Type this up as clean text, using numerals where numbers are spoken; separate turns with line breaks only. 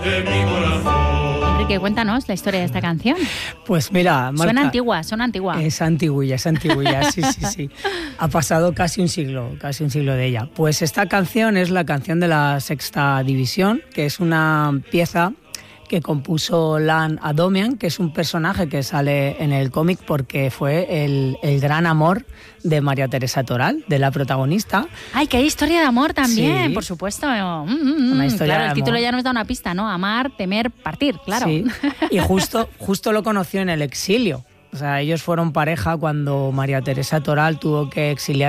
Enrique, cuéntanos la historia de esta canción.
Pues mira, Marta,
suena antigua.
Es antiguilla, sí. Ha pasado casi un siglo de ella. Pues esta canción es la canción de la Sexta División, que es una pieza que compuso Lan Adomian, que es un personaje que sale en el cómic porque fue el gran amor de María Teresa Toral, de la protagonista.
¡Ay, que hay historia de amor también!
Sí.
Por supuesto.
Una historia
claro,
de
el título
amor.
ya nos da una pista, ¿no? Amar, temer, partir, claro.
Sí. Y justo lo conoció en el exilio. O sea, ellos fueron pareja cuando María Teresa Toral tuvo que exiliar